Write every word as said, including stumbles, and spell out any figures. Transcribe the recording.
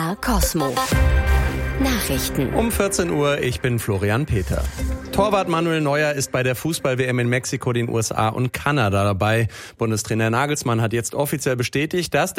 R Cosmo. Nachrichten. Um vierzehn Uhr, ich bin Florian Peter. Torwart Manuel Neuer ist bei der Fußball-W M in Mexiko, den U S A und Kanada dabei. Bundestrainer Nagelsmann hat jetzt offiziell bestätigt, dass der